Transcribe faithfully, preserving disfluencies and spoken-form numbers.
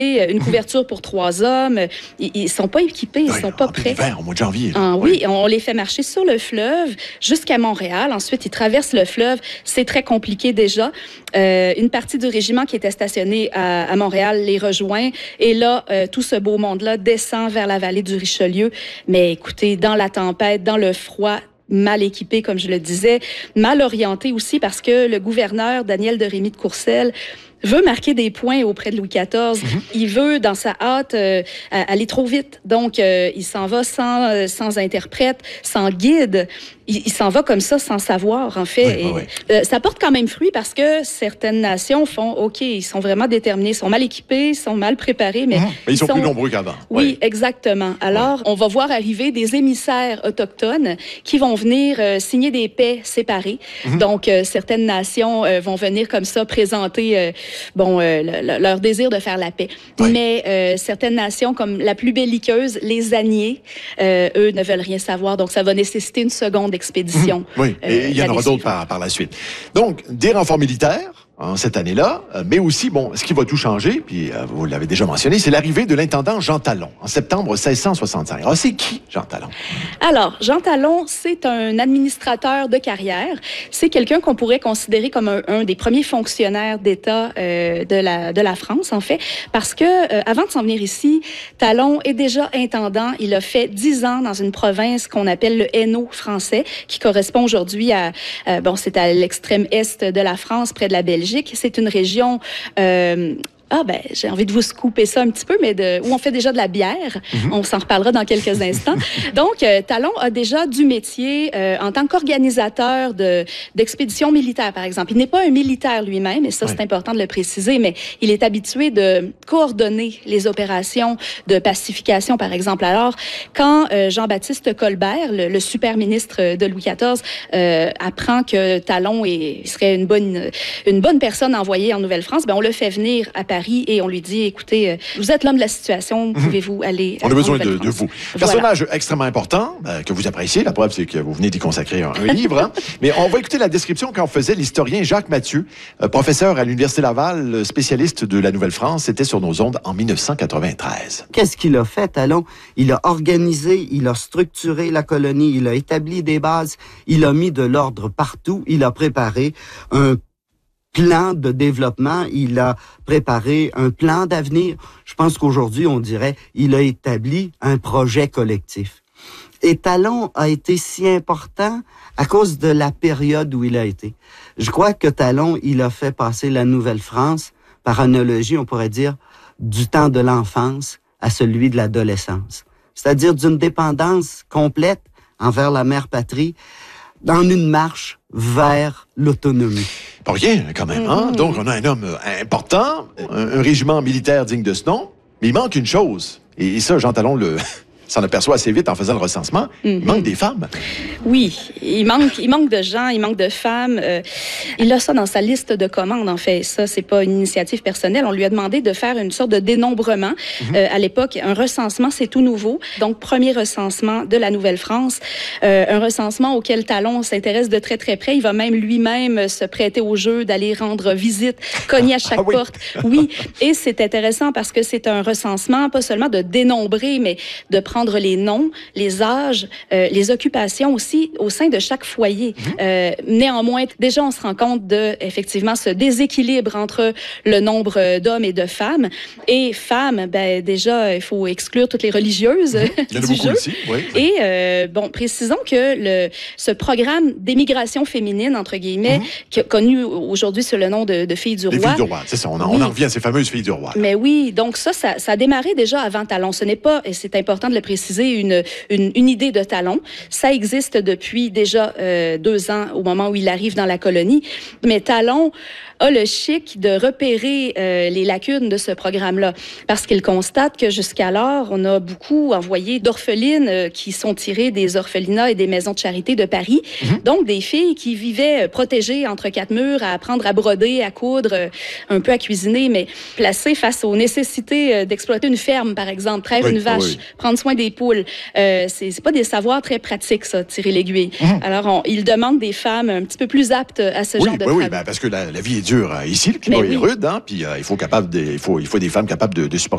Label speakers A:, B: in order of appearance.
A: une couverture pour trois hommes. Ils ne sont pas équipés, ils ne
B: oui,
A: sont pas
B: en
A: prêts.
B: Hiver, au mois de janvier.
A: Ah, oui.
B: oui,
A: on les fait marcher sur le fleuve jusqu'à Montréal. Ensuite, ils traversent le fleuve. C'est très compliqué déjà. Euh, une partie du régiment qui était stationnée à, à Montréal les rejoint. Et là, euh, tout ce beau monde-là descend vers la vallée du Richelieu. Mais écoutez, dans la tempête, dans le froid, mal équipé, comme je le disais, mal orienté aussi parce que le gouverneur Daniel de Rémy de Courcelles veut marquer des points auprès de Louis quatorze. Mm-hmm. Il veut, dans sa hâte, euh, aller trop vite. Donc, euh, il s'en va sans, euh, sans interprète, sans guide. Il, il s'en va comme ça, sans savoir, en fait.
B: Oui,
A: Et,
B: oui, oui.
A: Euh, ça porte quand même fruit parce que certaines nations font, OK, ils sont vraiment déterminés, ils sont mal équipés, ils sont mal préparés, mais...
B: Mmh. Mais ils sont,
A: sont
B: plus nombreux qu'avant.
A: Oui,
B: oui,
A: exactement. Alors, oui. on va voir arriver des émissaires autochtones qui vont venir euh, signer des paix séparées. Mmh. Donc, euh, certaines nations euh, vont venir comme ça présenter... Euh, bon, euh, le, le, leur désir de faire la paix. Oui. Mais euh, certaines nations, comme la plus belliqueuse, les Aniers, euh, eux ne veulent rien savoir. Donc, ça va nécessiter une seconde expédition.
B: Mmh. Oui, et euh, il y en aura d'autres par, par la suite. Donc, des renforts militaires, hein, cette année-là, euh, mais aussi, bon, ce qui va tout changer, puis euh, vous l'avez déjà mentionné, c'est l'arrivée de l'intendant Jean Talon, en septembre seize cent soixante-cinq. Alors, c'est qui, Jean Talon?
A: Alors, Jean Talon, c'est un administrateur de carrière. C'est quelqu'un qu'on pourrait considérer comme un, un des premiers fonctionnaires d'État euh, de, la, de la France, en fait, parce que euh, avant de s'en venir ici, Talon est déjà intendant. Il a fait dix ans dans une province qu'on appelle le Hainaut français, qui correspond aujourd'hui à, euh, bon, c'est à l'extrême est de la France, près de la Belgique. C'est une région... Euh, Ah, ben, j'ai envie de vous scooper ça un petit peu, mais de, où on fait déjà de la bière. Mm-hmm. On s'en reparlera dans quelques instants. Donc, euh, Talon a déjà du métier euh, en tant qu'organisateur de, d'expéditions militaires, par exemple. Il n'est pas un militaire lui-même, et ça, ouais. c'est important de le préciser, mais il est habitué de coordonner les opérations de pacification, par exemple. Alors, quand euh, Jean-Baptiste Colbert, le, le super ministre de Louis quatorze, euh, apprend que Talon est, serait une bonne, une bonne personne envoyée en Nouvelle-France, ben, on le fait venir à Paris. Et on lui dit, écoutez, vous êtes l'homme de la situation, pouvez-vous mmh. aller...
B: On a besoin de, de vous. Personnage voilà. extrêmement important, euh, que vous appréciez. La preuve, c'est que vous venez d'y consacrer un, un livre. Hein? Mais on va écouter la description qu'en faisait l'historien Jacques Mathieu, euh, professeur à l'Université Laval, spécialiste de la Nouvelle-France. C'était sur nos ondes en mille neuf cent quatre-vingt-treize.
C: Qu'est-ce qu'il a fait, Talon? Il a organisé, il a structuré la colonie, il a établi des bases, il a mis de l'ordre partout, il a préparé un plan de développement, il a préparé un plan d'avenir. Je pense qu'aujourd'hui, on dirait, il a établi un projet collectif. Et Talon a été si important à cause de la période où il a été. Je crois que Talon, il a fait passer la Nouvelle-France, par analogie, on pourrait dire, du temps de l'enfance à celui de l'adolescence. C'est-à-dire d'une dépendance complète envers la mère patrie, dans une marche vers l'autonomie.
B: Pas rien, quand même. Hein? Mm-hmm. Donc, on a un homme important, un, un régiment militaire digne de ce nom, mais il manque une chose. Et, et ça, Jean Talon le... s'en aperçoit assez vite en faisant le recensement. Mm-hmm. Il manque des femmes.
A: Oui, il manque, il manque de gens, il manque de femmes. Euh, il a ça dans sa liste de commandes, en fait. Ça, c'est pas une initiative personnelle. On lui a demandé de faire une sorte de dénombrement. Mm-hmm. Euh, à l'époque, un recensement, c'est tout nouveau. Donc, premier recensement de la Nouvelle-France. Euh, un recensement auquel Talon s'intéresse de très, très près. Il va même lui-même se prêter au jeu d'aller rendre visite, cogner à chaque ah, oui. porte. Oui, et c'est intéressant parce que c'est un recensement, pas seulement de dénombrer, mais de prendre les noms, les âges, euh, les occupations aussi au sein de chaque foyer. Mmh. Euh, néanmoins, déjà, on se rend compte de, effectivement, ce déséquilibre entre le nombre d'hommes et de femmes. Et femmes, ben, déjà, il faut exclure toutes les religieuses mmh.
B: Il y en a
A: du
B: beaucoup
A: jeu.
B: Ici, oui.
A: Et, euh, bon, précisons que le, ce programme d'émigration féminine, entre guillemets, mmh. qui a connu aujourd'hui sous le nom de, de Filles du
B: Les
A: Roi.
B: Filles du Roi, c'est ça. On en, oui. on en revient à ces fameuses Filles du Roi. Là.
A: Mais oui, donc ça, ça, ça a démarré déjà avant Talon. Ce n'est pas, et c'est important de le préciser, Une, une, une idée de Talon. Ça existe depuis déjà euh, deux ans au moment où il arrive dans la colonie. Mais Talon a le chic de repérer euh, les lacunes de ce programme-là parce qu'il constate que jusqu'alors, on a beaucoup envoyé d'orphelines euh, qui sont tirées des orphelinats et des maisons de charité de Paris. Mm-hmm. Donc, des filles qui vivaient protégées entre quatre murs à apprendre à broder, à coudre, euh, un peu à cuisiner, mais placées face aux nécessités euh, d'exploiter une ferme, par exemple, traire oui, une vache, oui. prendre soin des poules. Euh, c'est, c'est pas des savoirs très pratiques, ça, tirer l'aiguille. Mm-hmm. Alors, on, il demande des femmes un petit peu plus aptes à ce
B: oui,
A: genre de
B: oui,
A: travail.
B: Oui, ben parce que la, la vie est dure ici, le climat oui. est rude, hein, puis euh, il faut capable de, il faut, il faut des femmes capables de, de supporter